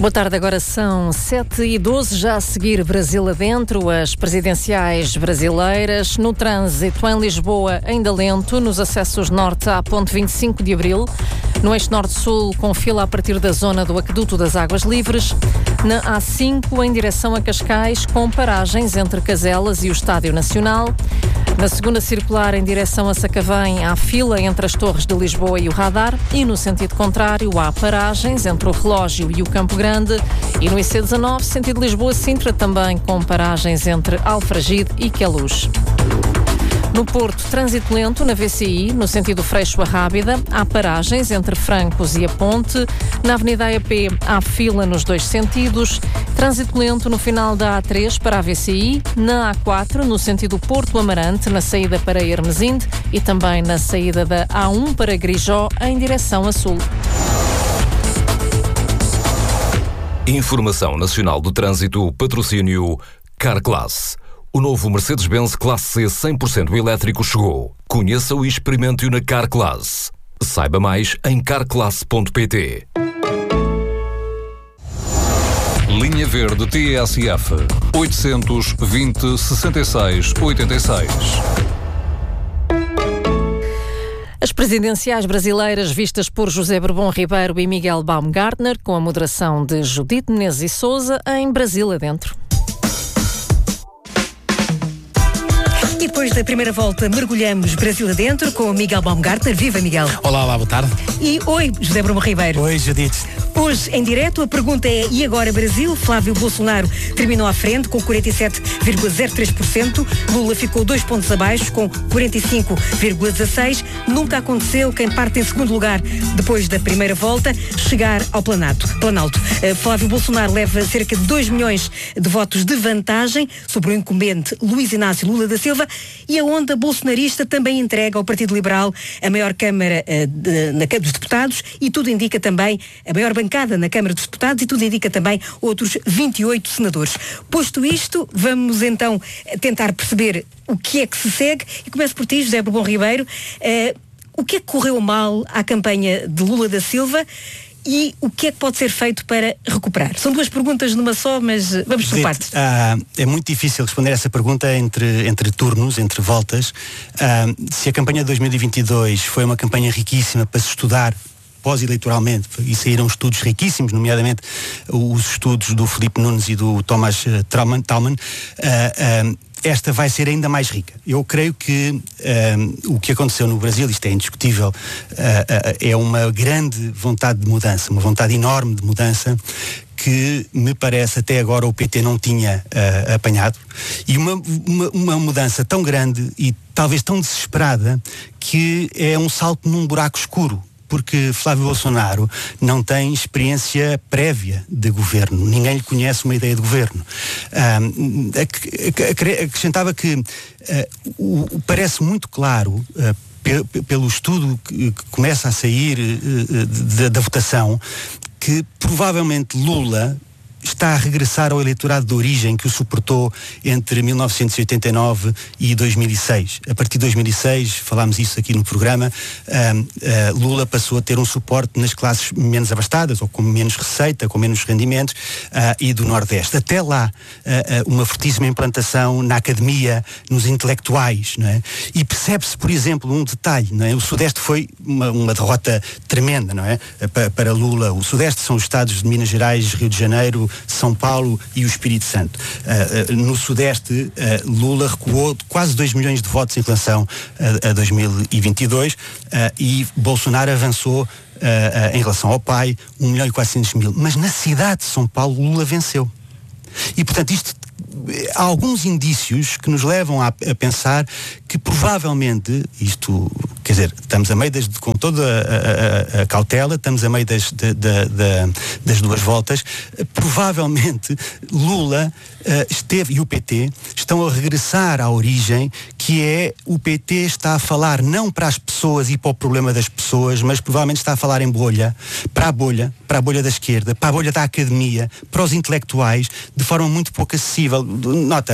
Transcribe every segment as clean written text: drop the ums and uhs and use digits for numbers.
Boa tarde, agora são 7h12, já a seguir Brasil adentro, as presidenciais brasileiras. No trânsito em Lisboa, ainda lento, nos acessos norte à ponte 25 de Abril. No eixo norte-sul, com fila a partir da zona do Aqueduto das Águas Livres. Na A5, em direção a Cascais, com paragens entre Caselas e o Estádio Nacional. Na segunda circular, em direção a Sacavém, há fila entre as Torres de Lisboa e o Radar. E no sentido contrário, há paragens entre o Relógio e o Campo Grande. E no IC19, sentido Lisboa-Sintra, também com paragens entre Alfragide e Queluz. No Porto, trânsito lento na VCI, no sentido Freixo a Rábida. Há paragens entre Francos e a Ponte. Na Avenida AEP há fila nos dois sentidos. Trânsito lento no final da A3 para a VCI. Na A4, no sentido Porto-Amarante, na saída para Hermesinde. E também na saída da A1 para Grijó, em direção a sul. Informação Nacional do Trânsito, patrocínio Carclass. O novo Mercedes-Benz Classe C 100% elétrico chegou. Conheça-o e experimente-o na Carclass. Saiba mais em carclass.pt. Linha Verde TSF 820 66 86. As presidenciais brasileiras vistas por José Bourbon Ribeiro e Miguel Baumgartner, com a moderação de Judite Menezes e Sousa, em Brasil adentro. E depois da primeira volta, mergulhamos Brasil adentro com o Miguel Baumgartner. Viva, Miguel! Olá, boa tarde. E oi, José Bourbon Ribeiro. Oi, Judite. Hoje, em direto, a pergunta é: e agora Brasil? Flávio Bolsonaro terminou à frente com 47,03%. Lula ficou 2 pontos abaixo com 45,16%. Nunca aconteceu quem parte em segundo lugar depois da primeira volta chegar ao Planalto. Flávio Bolsonaro leva cerca de 2 milhões de votos de vantagem sobre o incumbente Luiz Inácio Lula da Silva, e a onda bolsonarista também entrega ao Partido Liberal a maior Câmara na Câmara dos Deputados, e tudo indica também a maior bancada na Câmara dos Deputados, e tudo indica também outros 28 senadores. Posto isto, vamos então tentar perceber o que é que se segue, e começo por ti, José Bourbon Ribeiro. O que é que correu mal à campanha de Lula da Silva e o que é que pode ser feito para recuperar? São duas perguntas numa só, mas vamos por partes. É muito difícil responder essa pergunta entre turnos, entre voltas. Se a campanha de 2022 foi uma campanha riquíssima para se estudar pós-eleitoralmente, e saíram estudos riquíssimos, nomeadamente os estudos do Filipe Nunes e do Thomas Thalmann, esta vai ser ainda mais rica. Eu creio que o que aconteceu no Brasil, isto é indiscutível, é uma grande vontade de mudança, uma vontade enorme de mudança, que me parece até agora o PT não tinha apanhado, e uma mudança tão grande e talvez tão desesperada que é um salto num buraco escuro, porque Flávio Bolsonaro não tem experiência prévia de governo, ninguém lhe conhece uma ideia de governo. Acrescentava que parece muito claro, pelo estudo que começa a sair da votação, que provavelmente Lula está a regressar ao eleitorado de origem que o suportou entre 1989 e 2006. A partir de 2006, falámos isso aqui no programa, Lula passou a ter um suporte nas classes menos abastadas, ou com menos receita, com menos rendimentos, e do Nordeste. Até lá, uma fortíssima implantação na academia, nos intelectuais, não é? E percebe-se, por exemplo, um detalhe, não é? O Sudeste foi uma derrota tremenda, não é? Para Lula. O Sudeste são os estados de Minas Gerais, Rio de Janeiro, São Paulo e o Espírito Santo. No Sudeste, Lula recuou quase 2 milhões de votos em relação a 2022, e Bolsonaro avançou em relação ao pai 1.400.000. Mas na cidade de São Paulo, Lula venceu. E, portanto, há alguns indícios que nos levam a pensar que provavelmente isto, quer dizer, estamos a meio com toda a cautela, estamos a meio das duas voltas, provavelmente Lula esteve, e o PT estão a regressar à origem, que é o PT está a falar não para as pessoas e para o problema das pessoas, mas provavelmente está a falar em bolha, para a bolha da esquerda, para a bolha da academia, para os intelectuais, de forma muito pouco acessível. Nota,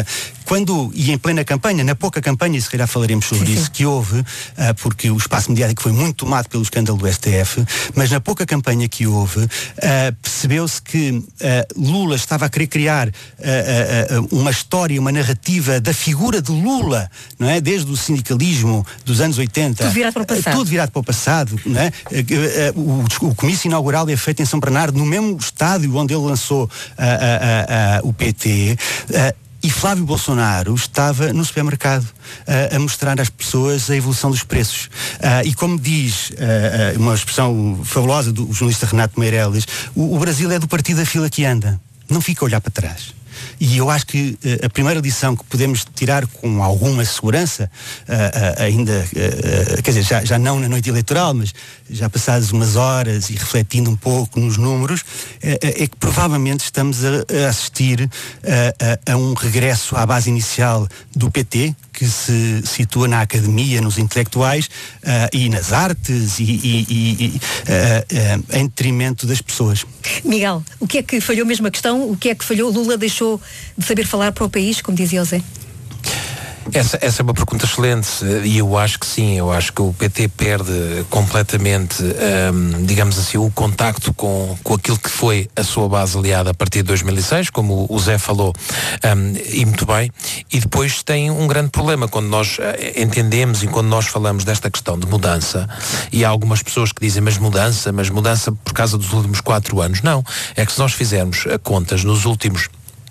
e em plena campanha, na pouca campanha, e se calhar falaremos sobre isso, que houve, porque o espaço mediático foi muito tomado pelo escândalo do STF, mas na pouca campanha que houve, percebeu-se que Lula estava a querer criar uma história, uma narrativa da figura de Lula, não é? Desde o sindicalismo dos anos 80. Tudo virado para o passado. Tudo virado para o passado, não é? O comício inaugural é feito em São Bernardo, no mesmo estádio onde ele lançou o PT. E Flávio Bolsonaro estava no supermercado a mostrar às pessoas a evolução dos preços. E como diz uma expressão fabulosa do jornalista Renato Meireles, o Brasil é do partido da fila que anda. Não fica a olhar para trás. E eu acho que a primeira lição que podemos tirar com alguma segurança, ainda, quer dizer, já não na noite eleitoral, mas já passadas umas horas e refletindo um pouco nos números, é que provavelmente estamos a assistir a um regresso à base inicial do PT, que se situa na academia, nos intelectuais e nas artes em detrimento das pessoas. Miguel, o que é que falhou mesmo a questão? O que é que falhou? Lula deixou de saber falar para o país, como dizia o Zé? Essa é uma pergunta excelente e eu acho que sim, eu acho que o PT perde completamente, digamos assim, o contacto com aquilo que foi a sua base aliada a partir de 2006, como o Zé falou, e muito bem, e depois tem um grande problema quando nós entendemos e quando nós falamos desta questão de mudança, e há algumas pessoas que dizem, mas mudança por causa dos últimos 4 anos. Não, é que se nós fizermos contas nos últimos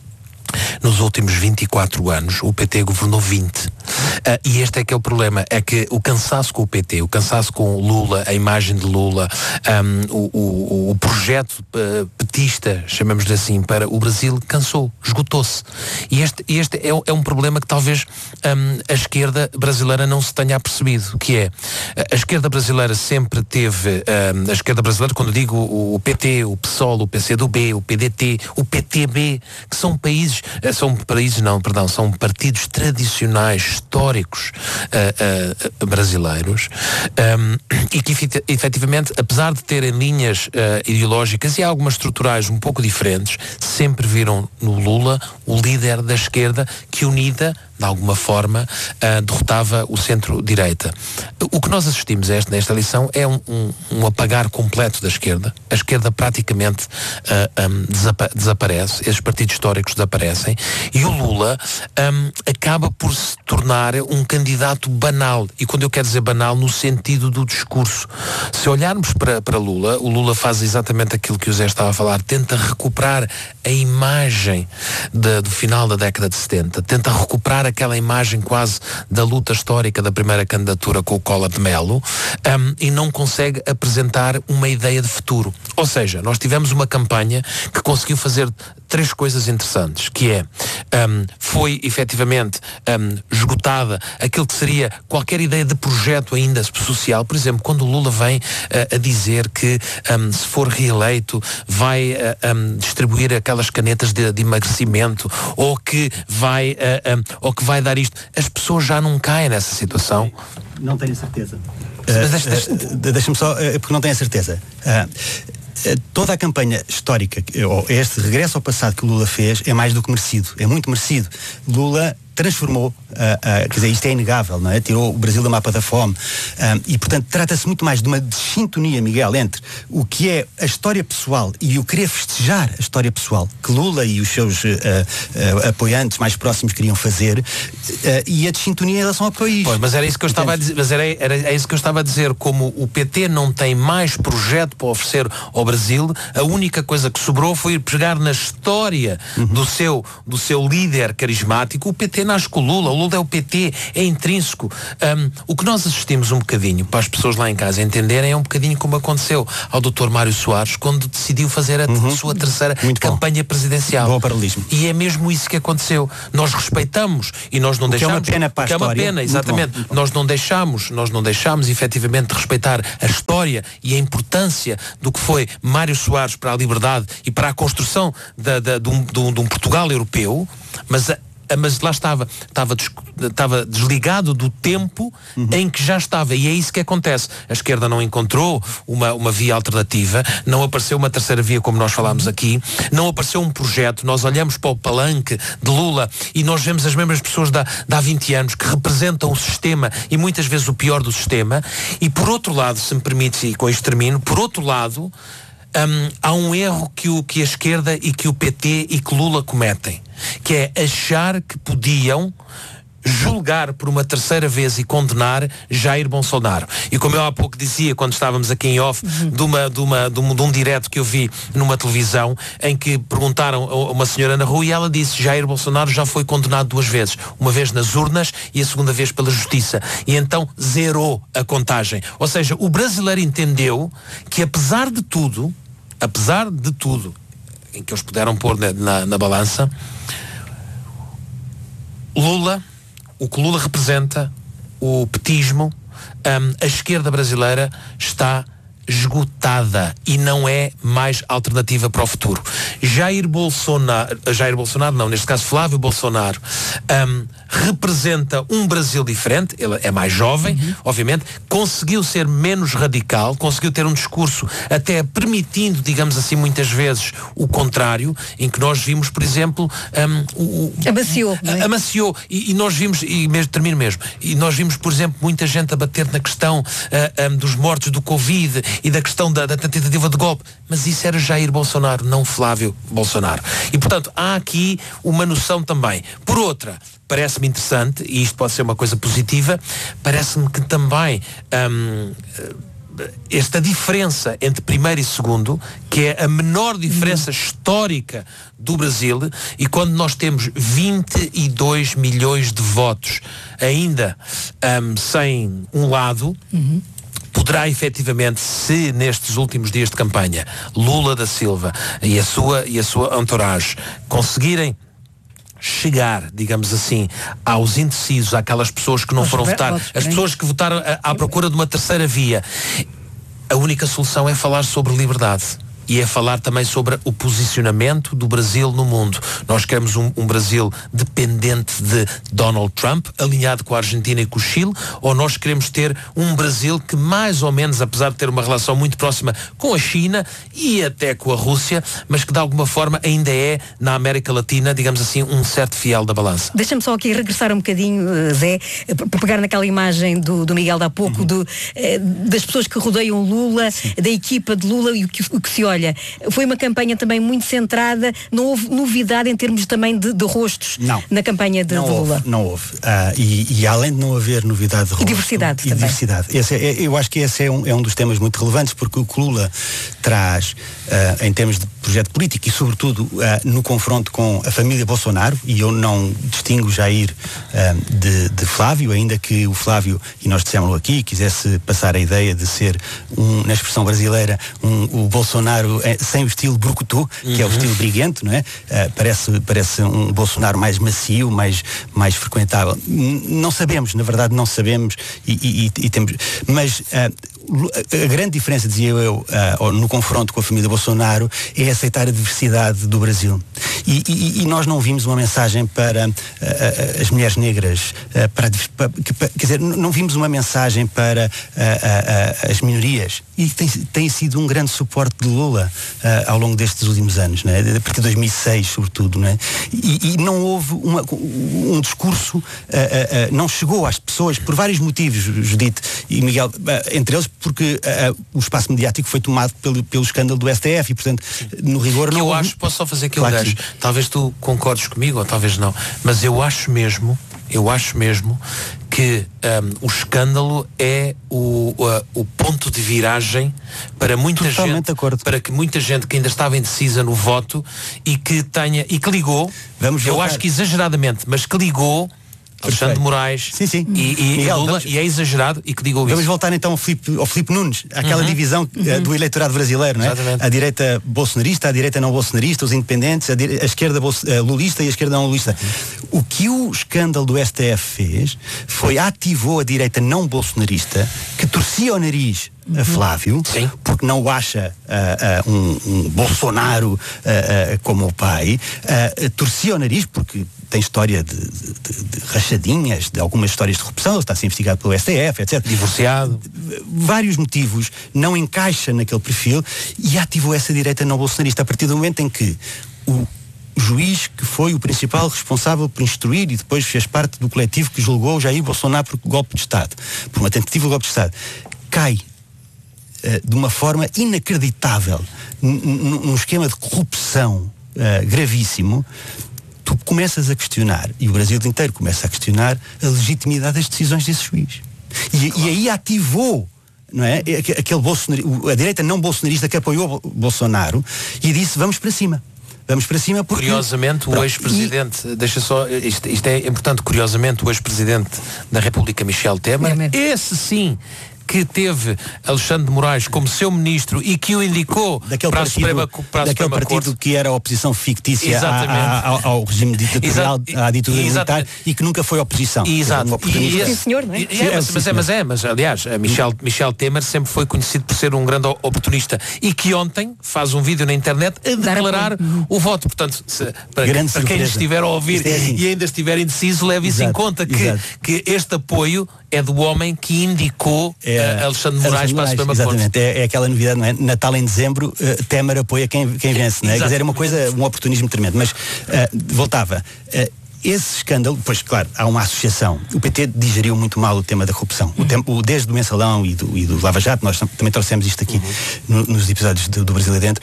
24 anos, o PT governou 20. E este é que é o problema, é que o cansaço com o PT, o cansaço com Lula, a imagem de Lula, o projeto petista, chamamos-lhe assim, para o Brasil, cansou, esgotou-se. E este é um problema que talvez a esquerda brasileira não se tenha apercebido, que é, a esquerda brasileira sempre teve, a esquerda brasileira, quando digo o PT, o PSOL, o PCdoB, o PDT, o PTB, que são são partidos tradicionais, históricos brasileiros, e que efetivamente, apesar de terem linhas ideológicas e algumas estruturais um pouco diferentes, sempre viram no Lula o líder da esquerda que, unida de alguma forma, derrotava o centro-direita. O que nós assistimos nesta eleição é um apagar completo da esquerda. A esquerda praticamente desaparece, esses partidos históricos desaparecem, e o Lula acaba por se tornar um candidato banal. E quando eu quero dizer banal, no sentido do discurso. Se olharmos para Lula, o Lula faz exatamente aquilo que o Zé estava a falar, tenta recuperar a imagem do final da década de 70, tenta recuperar aquela imagem quase da luta histórica da primeira candidatura com o Collor de Mello, e não consegue apresentar uma ideia de futuro. Ou seja, nós tivemos uma campanha que conseguiu fazer 3 coisas interessantes, que é, foi efetivamente esgotada aquilo que seria qualquer ideia de projeto ainda social. Por exemplo, quando o Lula vem a dizer que se for reeleito vai distribuir aquelas canetas de emagrecimento, ou que vai dar isto, as pessoas já não caem nessa situação. Não tenho certeza. Deixa-me só, porque não tenho a certeza. Toda a campanha histórica, ou este regresso ao passado que o Lula fez, é mais do que merecido, é muito merecido. Lula transformou, quer dizer, isto é inegável, não é? Tirou o Brasil do mapa da fome, e portanto trata-se muito mais de uma sintonia, Miguel, entre o que é a história pessoal e o querer festejar a história pessoal que Lula e os seus apoiantes mais próximos queriam fazer, e a desintonia em relação ao país. Pois, mas era isso que eu estava a dizer, era isso que eu estava a dizer, como o PT não tem mais projeto para oferecer ao Brasil, a única coisa que sobrou foi ir pegar na história do seu líder carismático. O PT nasce com o Lula é o PT, é intrínseco. O que nós assistimos um bocadinho, para as pessoas lá em casa entenderem, é um bocadinho como aconteceu ao Dr. Mário Soares quando decidiu fazer a sua terceira campanha presidencial. Bom paralelismo. E é mesmo isso que aconteceu. Nós respeitamos e nós não deixamos. É uma pena para a história. É uma pena, exatamente. Muito bom. Nós não deixamos efetivamente de respeitar a história e a importância do que foi Mário Soares para a liberdade e para a construção de um Portugal europeu, mas mas lá estava desligado do tempo em que já estava, e é isso que acontece. A esquerda não encontrou uma via alternativa, não apareceu uma terceira via como nós falámos aqui, não apareceu um projeto. Nós olhamos para o palanque de Lula e nós vemos as mesmas pessoas de há 20 anos que representam o sistema e muitas vezes o pior do sistema. E por outro lado, se me permite, e com isto termino, por outro lado, há um erro que a esquerda e que o PT e que Lula cometem, que é achar que podiam julgar por uma terceira vez e condenar Jair Bolsonaro. E como eu há pouco dizia, quando estávamos aqui em off, de um direto que eu vi numa televisão, em que perguntaram a uma senhora na rua e ela disse: Jair Bolsonaro já foi condenado 2 vezes, uma vez nas urnas e a segunda vez pela justiça, e então zerou a contagem. Ou seja, o brasileiro entendeu que apesar de tudo em que eles puderam pôr na balança, o que Lula representa, o petismo, a esquerda brasileira está esgotada e não é mais alternativa para o futuro. Jair Bolsonaro não, neste caso Flávio Bolsonaro, representa um Brasil diferente. Ele é mais jovem, obviamente, conseguiu ser menos radical, conseguiu ter um discurso até permitindo, digamos assim, muitas vezes o contrário, em que nós vimos, por exemplo, amaciou, e nós vimos, termino mesmo, e nós vimos, por exemplo, muita gente a bater na questão dos mortos do Covid e da questão da tentativa de golpe, mas isso era Jair Bolsonaro, não Flávio Bolsonaro. E portanto há aqui uma noção também. Por outra, parece-me interessante, e isto pode ser uma coisa positiva, parece-me que também esta diferença entre primeiro e segundo, que é a menor diferença histórica do Brasil, e quando nós temos 22 milhões de votos ainda sem um lado, poderá efetivamente, se nestes últimos dias de campanha Lula da Silva e a sua entourage conseguirem chegar, digamos assim, aos indecisos, àquelas pessoas que não foram votar, as pessoas que votaram à procura de uma terceira via, a única solução é falar sobre liberdade. E é falar também sobre o posicionamento do Brasil no mundo. Nós queremos um Brasil dependente de Donald Trump, alinhado com a Argentina e com o Chile, ou nós queremos ter um Brasil que mais ou menos, apesar de ter uma relação muito próxima com a China e até com a Rússia, mas que de alguma forma ainda é, na América Latina, digamos assim, um certo fiel da balança. Deixa-me só aqui regressar um bocadinho, Zé, para pegar naquela imagem do Miguel de há pouco, das pessoas que rodeiam Lula, da equipa de Lula, e o que se olha. Foi uma campanha também muito centrada, não houve novidade em termos também de rostos na campanha de Lula. Não houve. E além de não haver novidade de rostos... E diversidade também. Diversidade. Eu acho que esse é um dos temas muito relevantes, porque o que Lula traz em termos de projeto político e sobretudo no confronto com a família Bolsonaro, e eu não distingo Jair de Flávio, ainda que o Flávio, e nós dissemos aqui, quisesse passar a ideia de ser, na expressão brasileira, o Bolsonaro sem o estilo brucutu, que é o estilo briguento, não é? Parece um Bolsonaro mais macio, mais frequentável. Não sabemos, na verdade não sabemos, e temos, mas a grande diferença, dizia eu, no confronto com a família Bolsonaro, é aceitar a diversidade do Brasil. E nós não vimos uma mensagem para as mulheres negras, quer dizer, não vimos uma mensagem para as minorias. E tem sido um grande suporte de Lula ao longo destes últimos anos, não é? A partir de 2006, sobretudo, não é? E não houve um discurso, não chegou às pessoas por vários motivos, Judite e Miguel, entre eles porque o espaço mediático foi tomado pelo escândalo do STF e, portanto, no rigor não... Posso só fazer aquele gajo, talvez tu concordes comigo ou talvez não, mas eu acho mesmo que o escândalo é o ponto de viragem para muita gente, para que muita gente que ainda estava indecisa no voto e que ligou, eu acho que exageradamente, mas que ligou Alexandre de Moraes e Lula, e é exagerado, e que digam isso. Vamos voltar então ao Filipe Nunes, àquela divisão do eleitorado brasileiro, não é? Exatamente. A direita bolsonarista, a direita não bolsonarista, os independentes, a esquerda lulista e a esquerda não lulista. O que o escândalo do STF fez foi ativou a direita não bolsonarista, que torcia o nariz a Flávio, porque não o acha um Bolsonaro como o pai, torcia o nariz porque tem história de rachadinhas, de algumas histórias de corrupção, ele está a ser investigado pelo STF, etc. Divorciado. Vários motivos, não encaixa naquele perfil e ativou essa direita não bolsonarista a partir do momento em que o juiz que foi o principal responsável por instruir e depois fez parte do coletivo que julgou Jair Bolsonaro por golpe de Estado, por uma tentativa de golpe de Estado, cai de uma forma inacreditável num esquema de corrupção gravíssimo. Tu começas a questionar, e o Brasil inteiro começa a questionar a legitimidade das decisões desse juiz. E aí ativou, não é, a direita não bolsonarista que apoiou Bolsonaro e disse vamos para cima. Vamos para cima porque... Curiosamente, o ex-presidente, deixa só, isto é importante, curiosamente, o ex-presidente da República, Michel Temer, esse sim, que teve Alexandre de Moraes como seu ministro e que o indicou para a Suprema Corte, que era a oposição fictícia ao regime ditatorial, à ditadura militar, e que nunca foi oposição. Exato. Sim, senhor, não é? Mas aliás, Michel Temer sempre foi conhecido por ser um grande oportunista e que ontem faz um vídeo na internet a declarar o voto. Portanto, para quem estiver a ouvir e ainda estiver indeciso, leve isso em conta que este apoio é do homem que indicou Alexandre de Moraes para a Suprema Corte. Exatamente, é aquela novidade, não é? Natal em dezembro, Temer apoia quem vence, não é? Quer dizer, é uma coisa, um oportunismo tremendo. Mas voltava. Esse escândalo, pois claro, há uma associação. O PT digeriu muito mal o tema da corrupção. Desde o Mensalão e do Lava Jato, nós também trouxemos isto aqui nos episódios do Brasil Adentro,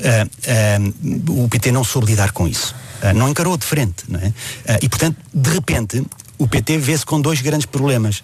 o PT não soube lidar com isso. Não encarou de frente, não é? E portanto, de repente, o PT vê-se com dois grandes problemas.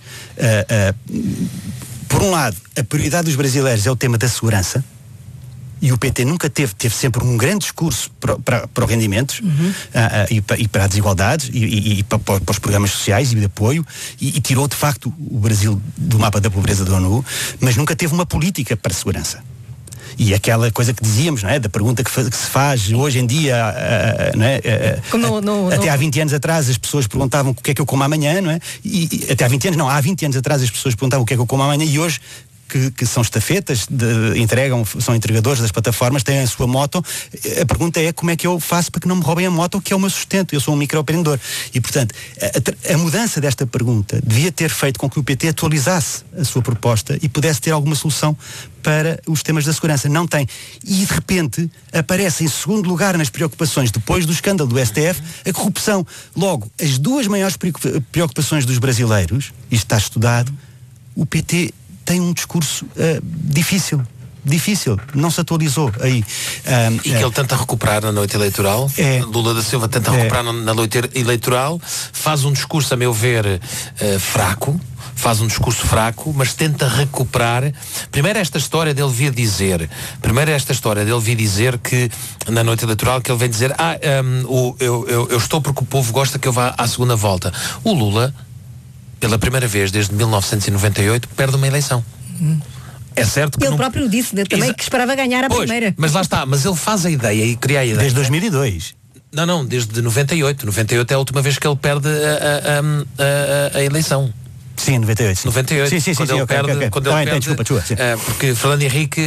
Por um lado, a prioridade dos brasileiros é o tema da segurança, e o PT nunca teve sempre um grande discurso para os rendimentos e para as desigualdades e para os programas sociais e de apoio, e tirou de facto o Brasil do mapa da pobreza da ONU, mas nunca teve uma política para a segurança. E aquela coisa que dizíamos, não é? Da pergunta que se faz hoje em dia, não é? Até há 20 anos atrás as pessoas perguntavam o que é que eu como amanhã, não é? E até há 20 anos, não, há 20 anos atrás as pessoas perguntavam o que é que eu como amanhã, e hoje que são estafetas, são entregadores das plataformas, têm a sua moto. A pergunta é como é que eu faço para que não me roubem a moto, que é o meu sustento. Eu sou um microempreendedor. E, portanto, a mudança desta pergunta devia ter feito com que o PT atualizasse a sua proposta e pudesse ter alguma solução para os temas da segurança. Não tem. E, de repente, aparece em segundo lugar nas preocupações, depois do escândalo do STF, a corrupção. Logo, as duas maiores preocupações dos brasileiros, isto está estudado, o PT tem um discurso difícil, não se atualizou aí. E que ele tenta recuperar na noite eleitoral. Lula da Silva tenta recuperar na noite eleitoral, faz um discurso, a meu ver, fraco, mas tenta recuperar. Primeiro esta história dele vir dizer que na noite eleitoral que ele vem dizer eu estou porque o povo gosta que eu vá à segunda volta. O Lula, pela primeira vez desde 1998, perde uma eleição. É certo que ele próprio disse também que esperava ganhar a primeira. Mas lá está, mas ele faz a ideia e cria a ideia. Desde 2002. Não, desde 98. 98 é a última vez que ele perde a eleição. Sim, 98. 98. Sim, quando ele perde. Desculpa. Porque Fernando Henrique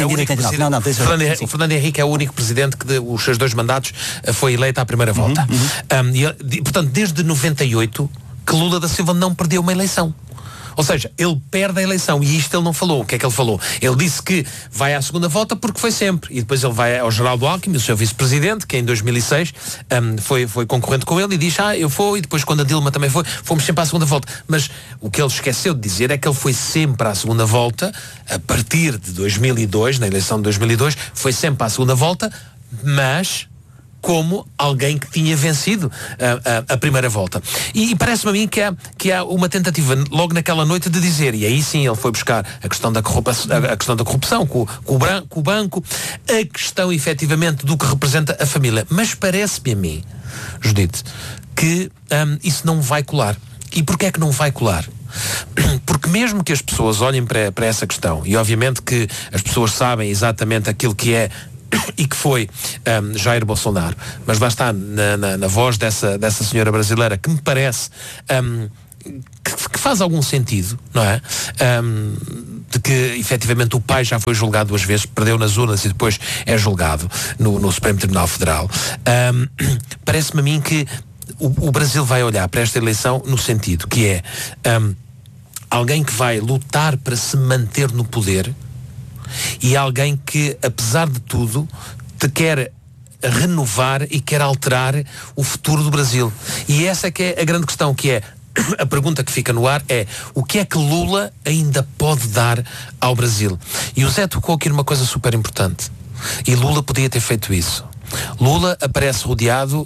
o Fernando Henrique é o único presidente que os seus dois mandatos foi eleito à primeira volta. Portanto, desde 98 que Lula da Silva não perdeu uma eleição. Ou seja, ele perde a eleição, e isto ele não falou. O que é que ele falou? Ele disse que vai à segunda volta porque foi sempre. E depois ele vai ao Geraldo Alckmin, o seu vice-presidente, que em 2006 foi concorrente com ele, e diz, eu fui, e depois quando a Dilma também foi, fomos sempre à segunda volta. Mas o que ele esqueceu de dizer é que ele foi sempre à segunda volta, a partir de 2002, na eleição de 2002, foi sempre à segunda volta, mas como alguém que tinha vencido a primeira volta. E parece-me a mim que há uma tentativa logo naquela noite de dizer, e aí sim ele foi buscar a questão da corrupção com o banco, a questão efetivamente do que representa a família. Mas parece-me a mim, Judite, que isso não vai colar. E porquê é que não vai colar? Porque mesmo que as pessoas olhem para essa questão, e obviamente que as pessoas sabem exatamente aquilo que é e que foi Jair Bolsonaro, mas lá está na voz dessa senhora brasileira, que me parece que faz algum sentido, não é? De que efetivamente o pai já foi julgado 2 vezes, perdeu nas urnas e depois é julgado no Supremo Tribunal Federal. Parece-me a mim que o Brasil vai olhar para esta eleição no sentido que é alguém que vai lutar para se manter no poder e alguém que, apesar de tudo, te quer renovar e quer alterar o futuro do Brasil. E essa é que é a grande questão, que é a pergunta que fica no ar é: o que é que Lula ainda pode dar ao Brasil? E o Zé tocou aqui numa coisa super importante. E Lula podia ter feito isso. Lula aparece rodeado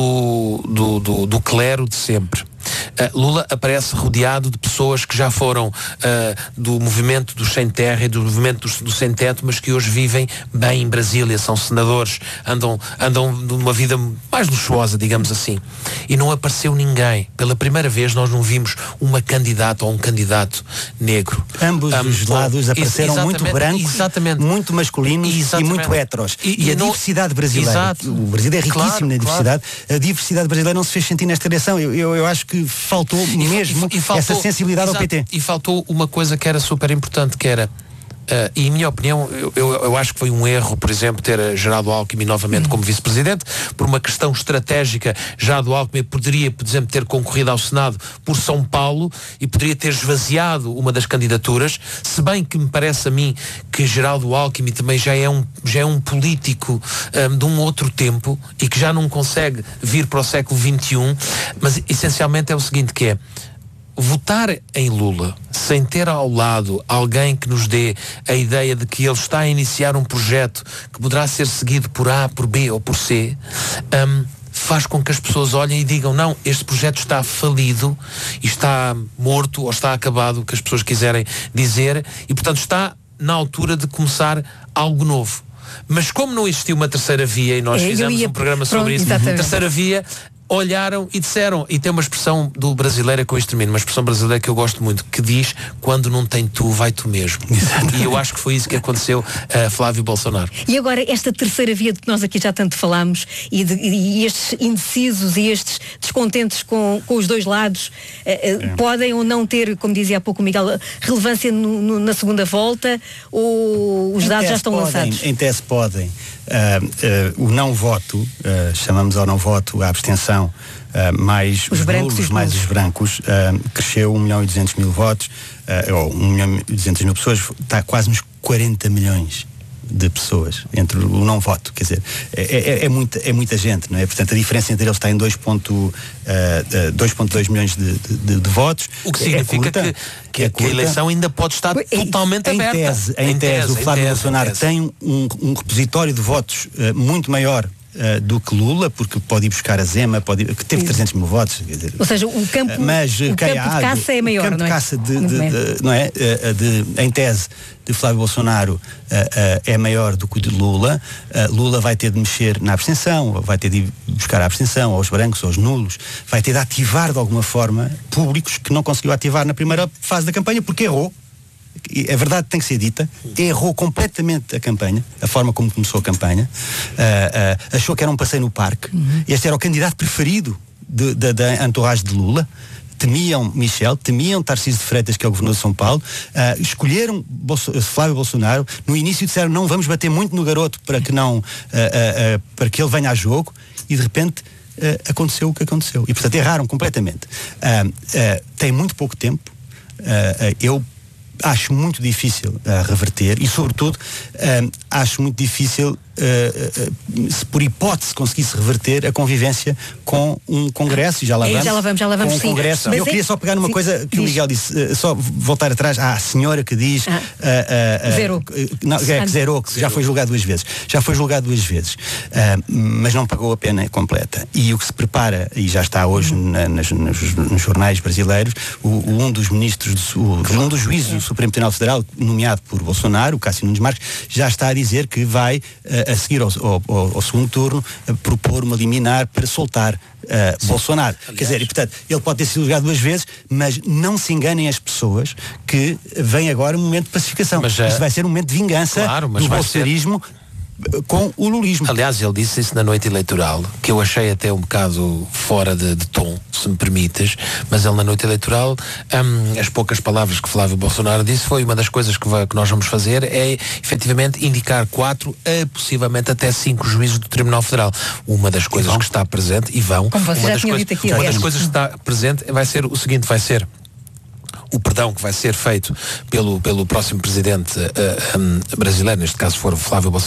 do clero de sempre. Lula aparece rodeado de pessoas que já foram do movimento dos sem terra e do movimento do sem teto, mas que hoje vivem bem em Brasília, são senadores, andam numa vida mais luxuosa, digamos assim. E não apareceu ninguém. Pela primeira vez nós não vimos uma candidata ou um candidato negro. Ambos os lados apareceram muito brancos, muito masculinos e muito heteros. E a diversidade brasileira. O Brasil é riquíssimo na diversidade. A diversidade brasileira não se fez sentir nesta eleição. Eu acho que faltou mesmo essa sensibilidade ao PT. E faltou uma coisa que era super importante, que era, e em minha opinião, eu acho que foi um erro, por exemplo, ter Geraldo Alckmin novamente como vice-presidente, por uma questão estratégica. Geraldo Alckmin poderia, por exemplo, ter concorrido ao Senado por São Paulo e poderia ter esvaziado uma das candidaturas, se bem que me parece a mim que Geraldo Alckmin também já é um político de um outro tempo e que já não consegue vir para o século XXI, mas essencialmente é o seguinte, que é votar em Lula sem ter ao lado alguém que nos dê a ideia de que ele está a iniciar um projeto que poderá ser seguido por A, por B ou por C, faz com que as pessoas olhem e digam: não, este projeto está falido, e está morto ou está acabado, o que as pessoas quiserem dizer, e portanto está na altura de começar algo novo. Mas como não existiu uma terceira via, e nós fizemos um programa sobre isso, terceira via, olharam e disseram, e tem uma expressão do brasileiro, com isto termino, uma expressão brasileira que eu gosto muito, que diz: quando não tem tu, vai tu mesmo. E eu acho que foi isso que aconteceu a Flávio Bolsonaro. E agora esta terceira via de que nós aqui já tanto falámos, e estes indecisos e estes descontentes com os dois lados, podem ou não ter, como dizia há pouco o Miguel, relevância na segunda volta, ou os dados já estão lançados? Em tese podem. O não voto, chamamos ao não voto a abstenção, mais os nulos, mais os brancos, cresceu 1.200.000 votos, ou 1.200.000 pessoas, está quase nos 40 milhões de pessoas entre o não voto, quer dizer, é muita gente, não é? Portanto, a diferença entre eles está em 2,2 milhões de votos. O que significa que a eleição ainda pode estar totalmente aberta. Em tese, o Flávio Bolsonaro tem um repositório de votos muito maior do que Lula, porque pode ir buscar a Zema, que teve 300 mil votos. Quer dizer, ou seja, o campo de caça é maior, não é? O campo de caça em tese, de Flávio Bolsonaro é maior do que o de Lula. Lula vai ter de mexer na abstenção, vai ter de ir buscar a abstenção aos brancos, aos nulos, vai ter de ativar de alguma forma públicos que não conseguiu ativar na primeira fase da campanha, porque errou. A verdade tem que ser dita, errou completamente a campanha, a forma como começou a campanha, achou que era um passeio no parque. Este era o candidato preferido da entourage de Lula. Temiam Michel, temiam Tarcísio de Freitas, que é o governador de São Paulo, escolheram Flávio Bolsonaro. No início disseram: não vamos bater muito no garoto para que ele venha a jogo, e de repente aconteceu o que aconteceu. E portanto erraram completamente. Tem muito pouco tempo. Eu acho muito difícil reverter, e sobretudo acho muito difícil, se por hipótese conseguisse reverter a convivência com um Congresso, e já lá vamos com um Congresso. Eu queria só pegar numa coisa que o Miguel disse, só voltar atrás à senhora que diz que zerou, que já foi julgado duas vezes. Já foi julgado duas vezes, mas não pagou a pena completa. E o que se prepara, e já está hoje nos jornais brasileiros, um dos ministros, um dos juízes do Supremo Tribunal Federal, nomeado por Bolsonaro, o Cássio Nunes Marques, já está a dizer que vai, a seguir ao segundo turno, propor uma liminar para soltar Bolsonaro. Aliás, quer dizer, e portanto, ele pode ter sido julgado duas vezes, mas não se enganem as pessoas que vem agora um momento de pacificação. Isto vai ser um momento de vingança do bolsonarismo com o lulismo. Aliás, ele disse isso na noite eleitoral, que eu achei até um bocado fora de tom, se me permites, mas ele na noite eleitoral, as poucas palavras que Flávio Bolsonaro disse foi uma das coisas que nós vamos fazer é efetivamente indicar 4 a possivelmente até 5 juízes do Tribunal Federal. Uma das coisas que está presente, e vão, uma das coisas que está presente vai ser o seguinte, vai ser o perdão que vai ser feito pelo próximo presidente brasileiro, neste caso for o Flávio Bolsonaro,